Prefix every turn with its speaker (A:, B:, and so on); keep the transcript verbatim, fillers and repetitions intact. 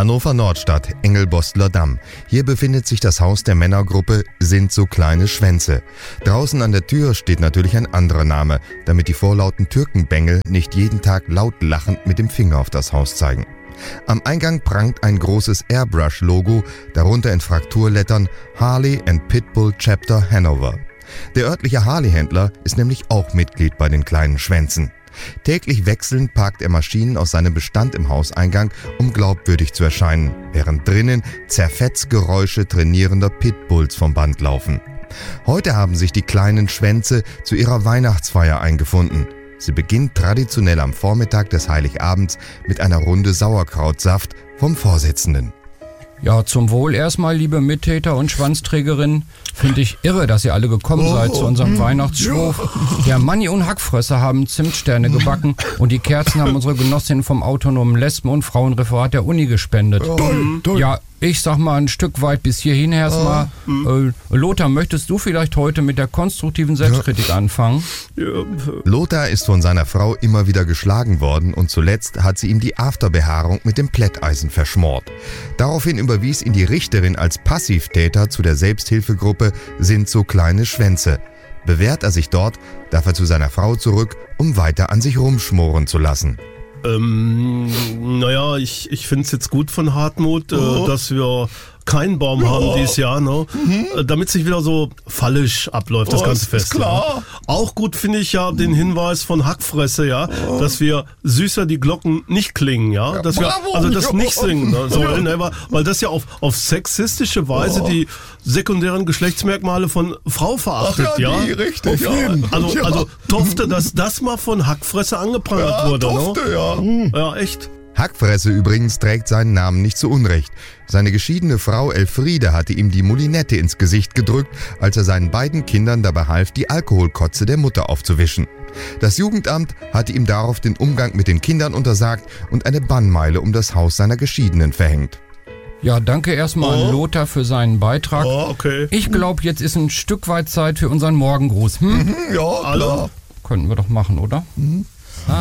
A: Hannover-Nordstadt, Engelbostler Damm. Hier befindet sich das Haus der Männergruppe Sind so kleine Schwänze. Draußen an der Tür steht natürlich ein anderer Name, damit die vorlauten Türkenbengel nicht jeden Tag laut lachend mit dem Finger auf das Haus zeigen. Am Eingang prangt ein großes Airbrush-Logo, darunter in Frakturlettern Harley and Pitbull Chapter Hanover. Der örtliche Harley-Händler ist nämlich auch Mitglied bei den kleinen Schwänzen. Täglich wechselnd parkt er Maschinen aus seinem Bestand im Hauseingang, um glaubwürdig zu erscheinen, während drinnen Zerfetzgeräusche trainierender Pitbulls vom Band laufen. Heute haben sich die kleinen Schwänze zu ihrer Weihnachtsfeier eingefunden. Sie beginnt traditionell am Vormittag des Heiligabends mit einer Runde Sauerkrautsaft vom Vorsitzenden.
B: Ja, zum Wohl erstmal, liebe Mittäter und Schwanzträgerinnen. Finde ich irre, dass ihr alle gekommen
C: Oh,
B: seid zu unserem Weihnachtsschwurf. Der Manni und Hackfresser haben Zimtsterne gebacken und die Kerzen haben unsere Genossinnen vom autonomen Lesben- und Frauenreferat der Uni gespendet.
C: Toll, toll.
B: Ja, ich sag mal ein Stück weit bis hierhin erstmal. Äh, Lothar, möchtest du vielleicht heute mit der konstruktiven Selbstkritik anfangen?
A: Lothar ist von seiner Frau immer wieder geschlagen worden und zuletzt hat sie ihm die Afterbehaarung mit dem Plätteisen verschmort. Daraufhin überwies ihn die Richterin als Passivtäter zu der Selbsthilfegruppe Sind so kleine Schwänze. Bewährt er sich dort, darf er zu seiner Frau zurück, um weiter an sich rumschmoren zu lassen.
D: Ähm, naja, ich, ich finde es jetzt gut von Hartmut,
C: Oh.
D: äh, dass wir keinen Baum haben
C: Ja.
D: dieses Jahr, ne? Äh, damit sich wieder so fallisch abläuft, das
C: Oh,
D: ganze
C: ist
D: Fest.
C: klar.
D: Ja. Auch gut finde ich ja den Hinweis von Hackfresse, ja, dass wir süßer die Glocken nicht klingen, ja, dass wir
C: bravo.
D: also das
C: Ja.
D: nicht singen ne, sollen, ne? weil, weil das ja auf, auf sexistische Weise
C: Oh.
D: die sekundären Geschlechtsmerkmale von Frau verachtet,
C: Ach ja,
D: ja.
C: die, richtig,
D: Auf jeden.
C: ja.
D: Also,
C: Ja.
D: also Tofte, dass das mal von Hackfresse angeprangert
C: Ja,
D: wurde,
C: Tofte, ja.
D: ne? Ja, echt.
A: Hackfresse übrigens trägt seinen Namen nicht zu Unrecht. Seine geschiedene Frau Elfriede hatte ihm die Moulinette ins Gesicht gedrückt, als er seinen beiden Kindern dabei half, die Alkoholkotze der Mutter aufzuwischen. Das Jugendamt hatte ihm darauf den Umgang mit den Kindern untersagt und eine Bannmeile um das Haus seiner Geschiedenen verhängt.
B: Ja, danke erstmal
D: Oh.
B: an Lothar für seinen Beitrag.
D: Oh, okay.
B: Ich glaube, jetzt ist ein Stück weit Zeit für unseren Morgengruß. Hm?
C: Ja,
D: Hallo?
C: klar.
B: Könnten wir doch machen, oder?
C: Mhm.